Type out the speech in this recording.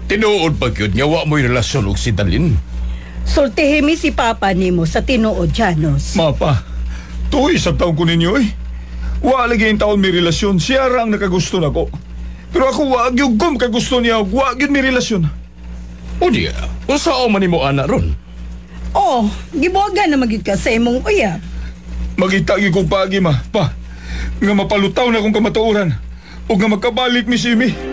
Tinuod pa gyud nga wa mo'y relasyon og si Dalin. Sultihimi si Papa nimo sa tinuod, Janos. Mapa, tuwi sa taon ko ninyo eh. Wa lagi yung taon may relasyon. Siya ra ang nakagusto na ko. Pero ako wa gyud gum kagusto niya. Wa gyud may relasyon. O diya, unsao man nimo ana ron? Oh, gibuwagan na magid ka sa imong uyab. Magitagi kong pagi ma. Pa, nga mapalutaw na akong kamatuoran. O nga magkabalik mi si Imi.